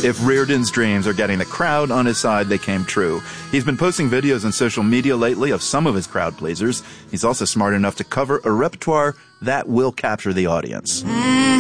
If Reardon's dreams are getting the crowd on his side, they came true. He's been posting videos on social media lately of some of his crowd pleasers. He's also smart enough to cover a repertoire that will capture the audience.